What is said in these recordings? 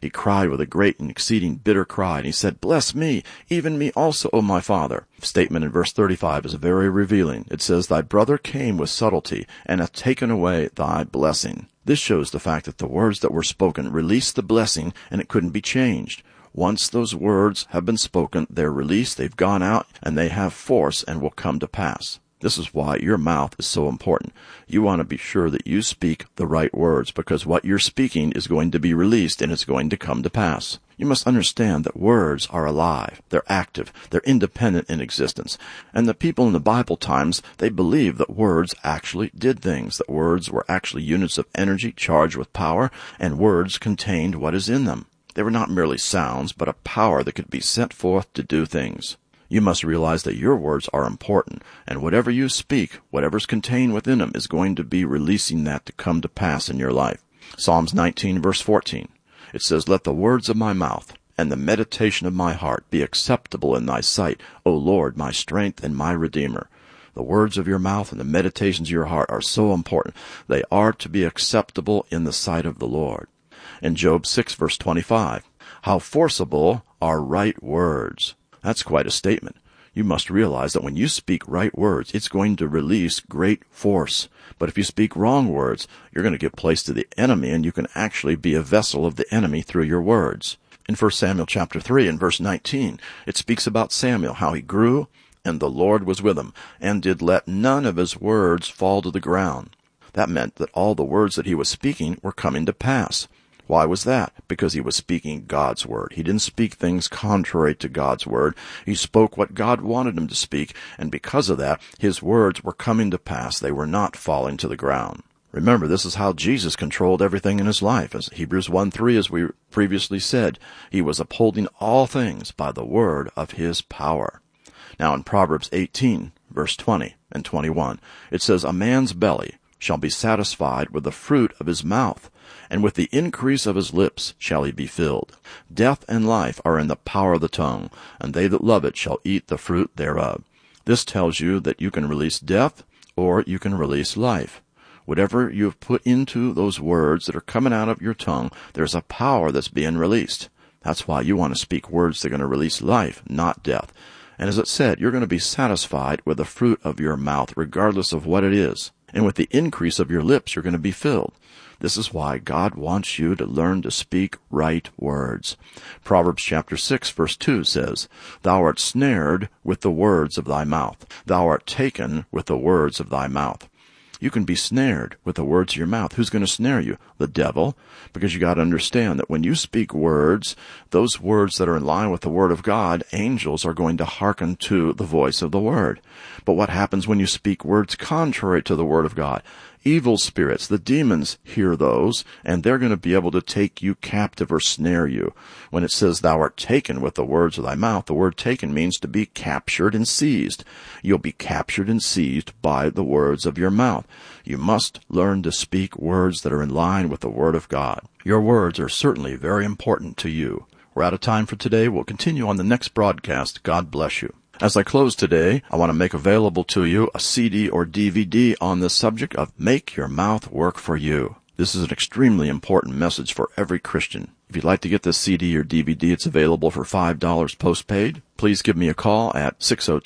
He cried with a great and exceeding bitter cry, and he said, "Bless me, even me also, O my Father." The statement in verse 35 is very revealing. It says, "Thy brother came with subtlety, and hath taken away thy blessing." This shows the fact that the words that were spoken released the blessing, and it couldn't be changed. Once those words have been spoken, they're released, they've gone out, and they have force and will come to pass. This is why your mouth is so important. You want to be sure that you speak the right words, because what you're speaking is going to be released and it's going to come to pass. You must understand that words are alive, they're active, they're independent in existence. And the people in the Bible times, they believed that words actually did things, that words were actually units of energy charged with power, and words contained what is in them. They were not merely sounds, but a power that could be sent forth to do things. You must realize that your words are important, and whatever you speak, whatever's contained within them, is going to be releasing that to come to pass in your life. Psalms 19, verse 14. It says, "Let the words of my mouth and the meditation of my heart be acceptable in thy sight, O Lord, my strength and my Redeemer." The words of your mouth and the meditations of your heart are so important. They are to be acceptable in the sight of the Lord. In Job 6, verse 25, "How forcible are right words." That's quite a statement. You must realize that when you speak right words, it's going to release great force. But if you speak wrong words, you're going to give place to the enemy, and you can actually be a vessel of the enemy through your words. In 1 Samuel chapter 3 and verse 19, it speaks about Samuel, how he grew, and the Lord was with him, and did let none of his words fall to the ground. That meant that all the words that he was speaking were coming to pass. Why was that? Because he was speaking God's word. He didn't speak things contrary to God's word. He spoke what God wanted him to speak, and because of that, his words were coming to pass. They were not falling to the ground. Remember, this is how Jesus controlled everything in his life. As Hebrews 1:3, as we previously said, he was upholding all things by the word of his power. Now in Proverbs 18, verse 20 and 21, it says, "A man's belly shall be satisfied with the fruit of his mouth, and with the increase of his lips shall he be filled. Death and life are in the power of the tongue, and they that love it shall eat the fruit thereof." This tells you that you can release death or you can release life. Whatever you have put into those words that are coming out of your tongue, there's a power that's being released. That's why you want to speak words that are going to release life, not death. And as it said, you're going to be satisfied with the fruit of your mouth, regardless of what it is. And with the increase of your lips, you're going to be filled. This is why God wants you to learn to speak right words. Proverbs chapter 6, verse 2 says, "Thou art snared with the words of thy mouth. Thou art taken with the words of thy mouth." You can be snared with the words of your mouth. Who's going to snare you? The devil. Because you got to understand that when you speak words, those words that are in line with the word of God, angels are going to hearken to the voice of the word. But what happens when you speak words contrary to the word of God? Evil spirits, the demons, hear those, and they're going to be able to take you captive or snare you. When it says, "Thou art taken with the words of thy mouth," the word taken means to be captured and seized. You'll be captured and seized by the words of your mouth. You must learn to speak words that are in line with the word of God. Your words are certainly very important to you. We're out of time for today. We'll continue on the next broadcast. God bless you. As I close today, I want to make available to you a CD or DVD on the subject of Make Your Mouth Work for You. This is an extremely important message for every Christian. If you'd like to get this CD or DVD, it's available for $5 postpaid. Please give me a call at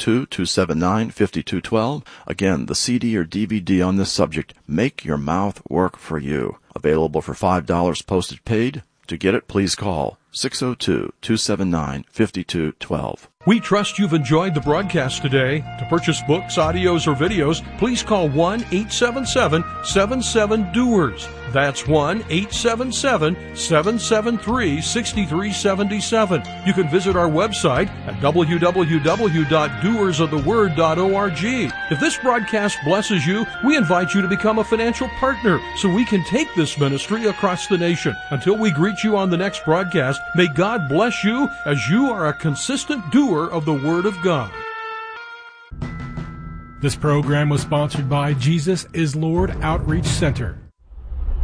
602-279-5212. Again, the CD or DVD on this subject, Make Your Mouth Work for You. Available for $5 postage paid. To get it, please call 602-279-5212. We trust you've enjoyed the broadcast today. To purchase books, audios, or videos, please call 1-877-77-DOERS. That's 1-877-773-6377. You can visit our website at www.doersoftheword.org. If this broadcast blesses you, we invite you to become a financial partner so we can take this ministry across the nation. Until we greet you on the next broadcast, may God bless you as you are a consistent doer of the Word of God. This program was sponsored by Jesus is Lord Outreach Center.